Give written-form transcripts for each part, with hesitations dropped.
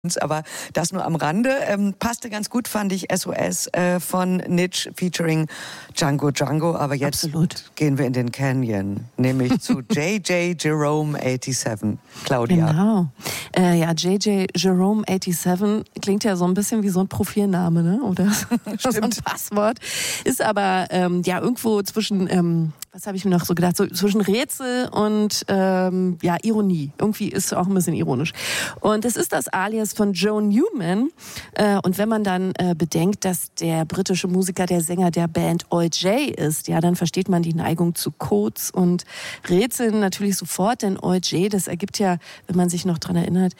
Aber das nur am Rande. Passte ganz gut, fand ich, SOS von Nitsch featuring Django Django. Aber jetzt gehen wir in den Canyon, nämlich zu JJ Jerome 87. Claudia. Genau. Ja, JJ Jerome 87 klingt ja so ein bisschen wie so ein Profilname, ne? Oder so ein Passwort. Ist aber ja irgendwo zwischen, was habe ich mir noch so gedacht, so zwischen Rätsel und ja, Ironie. Irgendwie ist auch ein bisschen ironisch. Und es ist das Alias von Joe Newman. Und wenn man dann bedenkt, dass der britische Musiker der Sänger der Band OJ ist, ja, dann versteht man die Neigung zu Codes und Rätseln natürlich sofort, denn OJ, das ergibt ja, wenn man sich noch dran erinnert,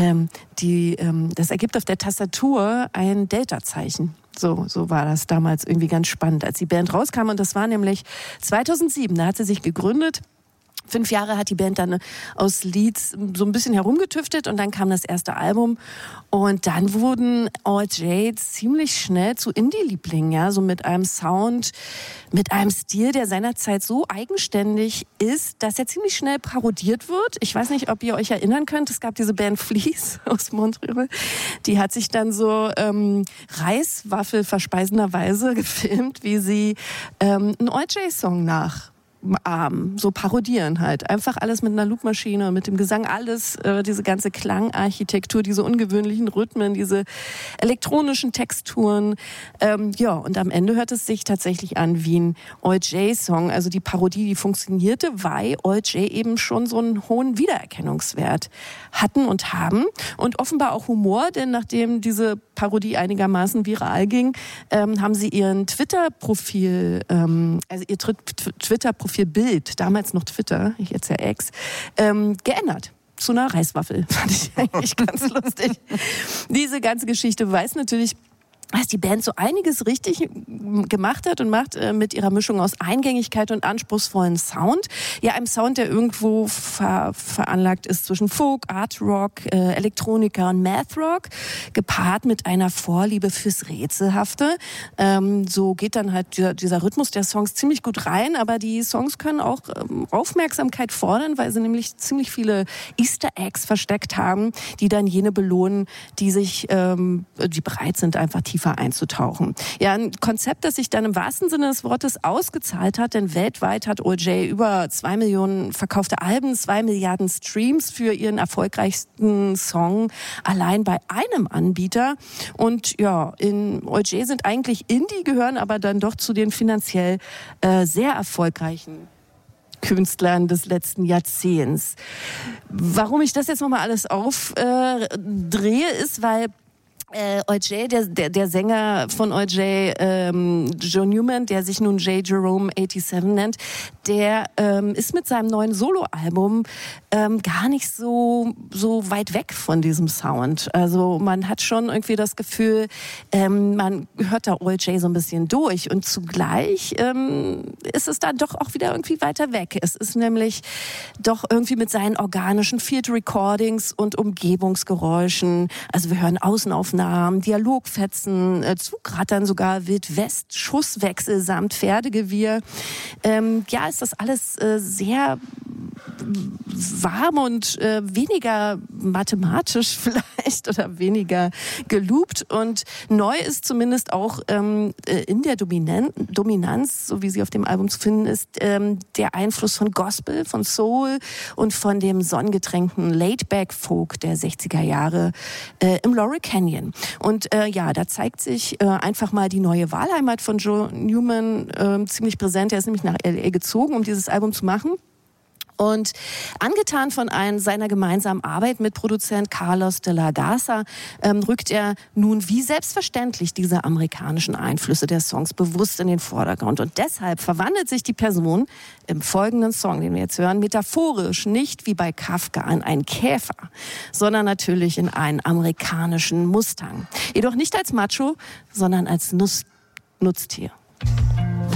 das ergibt auf der Tastatur ein Delta-Zeichen. So war das damals irgendwie ganz spannend, als die Band rauskam. Und das war nämlich 2007, da hat sie sich gegründet. 5 Jahre hat die Band dann aus Leeds so ein bisschen herumgetüftet und dann kam das erste Album. Und dann wurden OJ ziemlich schnell zu Indie-Lieblingen, ja, so mit einem Sound, mit einem Stil, der seinerzeit so eigenständig ist, dass er ziemlich schnell parodiert wird. Ich weiß nicht, ob ihr euch erinnern könnt, es gab diese Band Fleece aus Montreal, die hat sich dann so Reiswaffel verspeisenderweise gefilmt, wie sie einen OJ-Song so parodieren halt. Einfach alles mit einer Loopmaschine, mit dem Gesang, alles, diese ganze Klangarchitektur, diese ungewöhnlichen Rhythmen, diese elektronischen Texturen. Ja, und am Ende hört es sich tatsächlich an wie ein OJ-Song. Also die Parodie, die funktionierte, weil OJ eben schon so einen hohen Wiedererkennungswert hatten und haben. Und offenbar auch Humor, denn nachdem diese Parodie einigermaßen viral ging, haben sie ihren Twitter-Profil, also ihr Twitter-Profilbild, damals noch Twitter, jetzt ja X, geändert. Zu einer Reiswaffel. Fand ich eigentlich ganz lustig. Diese ganze Geschichte weiß natürlich, dass die Band so einiges richtig gemacht hat und macht mit ihrer Mischung aus Eingängigkeit und anspruchsvollen Sound. Ja, einem Sound, der irgendwo veranlagt ist zwischen Folk, Art Rock, Elektronika und Math Rock, gepaart mit einer Vorliebe fürs Rätselhafte. So geht dann halt dieser Rhythmus der Songs ziemlich gut rein, aber die Songs können auch Aufmerksamkeit fordern, weil sie nämlich ziemlich viele Easter Eggs versteckt haben, die dann jene belohnen, die bereit sind, einfach tief einzutauchen. Ja, ein Konzept, das sich dann im wahrsten Sinne des Wortes ausgezahlt hat, denn weltweit hat OJ über 2 Millionen verkaufte Alben, 2 Milliarden Streams für ihren erfolgreichsten Song allein bei einem Anbieter. Und ja, in OJ sind eigentlich Indie, gehören aber dann doch zu den finanziell sehr erfolgreichen Künstlern des letzten Jahrzehnts. Warum ich das jetzt nochmal alles aufdrehe, ist, weil OJ, der Sänger von OJ, Joe Newman, der sich nun J. Jerome 87 nennt, der ist mit seinem neuen Soloalbum gar nicht so weit weg von diesem Sound. Also man hat schon irgendwie das Gefühl, man hört da OJ so ein bisschen durch und zugleich ist es dann doch auch wieder irgendwie weiter weg. Es ist nämlich doch irgendwie mit seinen organischen Field Recordings und Umgebungsgeräuschen, also wir hören Außenaufnahmen, Dialogfetzen, Zugrattern sogar, Wild-West, Schusswechsel samt Pferdegewirr. Ja, ist das alles sehr warm und weniger mathematisch vielleicht oder weniger geloopt. Und neu ist zumindest auch in der Dominanz, so wie sie auf dem Album zu finden ist, der Einfluss von Gospel, von Soul und von dem sonnengetränkten Laid-Back-Folk der 60er Jahre im Laurel Canyon. Und ja, da zeigt sich einfach mal die neue Wahlheimat von Joe Newman ziemlich präsent. Er ist nämlich nach L.A. gezogen, um dieses Album zu machen. Und angetan von seiner gemeinsamen Arbeit mit Produzent Carlos de la Garza rückt er nun wie selbstverständlich diese amerikanischen Einflüsse der Songs bewusst in den Vordergrund. Und deshalb verwandelt sich die Person im folgenden Song, den wir jetzt hören, metaphorisch nicht wie bei Kafka in einen Käfer, sondern natürlich in einen amerikanischen Mustang. Jedoch nicht als Macho, sondern als Nutztier.